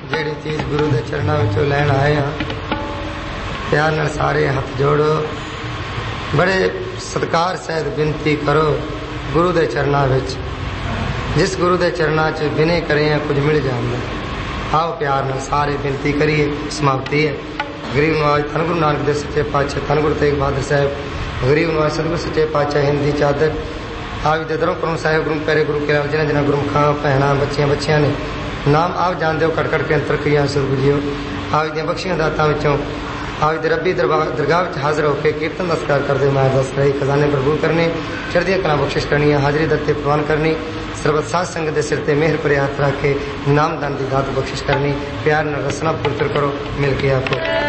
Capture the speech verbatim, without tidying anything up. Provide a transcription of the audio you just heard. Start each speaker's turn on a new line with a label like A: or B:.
A: ਜਿਹੜੀ ਚੀਜ਼ ਗੁਰੂ ਦੇ ਚਰਨਾਂ ਵਿੱਚੋਂ ਲੈਣ ਆਏ ਹਾਂ, ਪਿਆਰ ਨਾਲ ਸਾਰੇ ਹੱਥ ਜੋੜੋ, ਬੜੇ ਸਤਿਕਾਰ ਸਹਿਤ ਬੇਨਤੀ ਕਰੋ ਗੁਰੂ ਦੇ ਚਰਨਾਂ ਵਿੱਚ। ਜਿਸ ਗੁਰੂ ਦੇ ਚਰਨਾਂ 'ਚ ਬਿਨੇ ਕਰੇ ਆ ਕੁਝ ਮਿਲ ਜਾਂਦਾ। ਆਓ ਪਿਆਰ ਨਾਲ ਸਾਰੇ ਬੇਨਤੀ ਕਰੀਏ। ਸਮਾਪਤੀ ਹੈ। ਗਰੀਬ ਨਵਾਜ ਧੰਨ ਗੁਰੂ ਨਾਨਕ ਦੇਵ ਸੱਚੇ ਪਾਤਸ਼ਾਹ, ਧੰਨ ਗੁਰੂ ਤੇਗ ਬਹਾਦਰ ਸਾਹਿਬ, ਗਰੀਬ ਨਵਾਜ ਸਤਿਗੁਰੂ ਸੱਚੇ ਪਾਤਸ਼ਾਹ ਹਿੰਦੀ ਚਾਦਰ ਆਪ ਦੇ ਦਰੋਂ ਕਰਮ ਸਾਹਿਬ ਗੁਰੂ ਪਿਆਰੇ ਗੁਰੂ ਕੇ ਨਾਲ ਜਿਹਨਾਂ ਜਿਹਨਾਂ ਗੁਰਮੁਖਾਂ ਭੈਣਾਂ ਬੱਚੀਆਂ ਬੱਚਿਆਂ ਨੇ ਨਾਮ ਆਪ ਜਾਣਦੇ ਹੋ ਕਟ ਕਟ ਕੇ ਅੰਤਰ ਕਈਆਂ ਸਤਿਗੁਰੂ ਜੀਓ ਆਪ ਦੀਆਂ ਬਖਸ਼ੀਆਂ ਦਾਤਾਂ ਵਿੱਚੋਂ ਆਪ ਦੇ ਰੱਬੀ ਦਰਬਾਰ ਦਰਗਾਹ ਵਿੱਚ ਹਾਜ਼ਰ ਹੋ ਕੇ ਕੀਰਤਨ ਦਾ ਸਤਿਕਾਰ ਕਰਦੇ ਮੈਂ ਦੱਸ ਰਹੀ ਖਜ਼ਾਨੇ ਪ੍ਰਭੂ ਕਰਨੇ, ਚੜ੍ਹਦੀਆਂ ਕਲਾਂ ਬਖਸ਼ਿਸ਼ ਕਰਨੀ, ਹਾਜ਼ਰੀ ਦਿੱਤੇ ਪ੍ਰਵਾਨ ਕਰਨੀ, ਸਰਬਤ ਸਾਧ ਸੰਗਤ ਦੇ ਸਿਰ ਤੇ ਮਿਹਰ ਭਰੇ ਹੱਥ ਰੱਖ ਕੇ ਨਾਮਦਾਨ ਦੀ ਦਾਤ ਬਖਸ਼ਿਸ਼ ਕਰਨੀ। ਪਿਆਰ ਨਾਲ ਰਸਨਾ ਪੁੱਤਰ ਕਰੋ, ਮਿਲ ਕੇ ਆਖੋ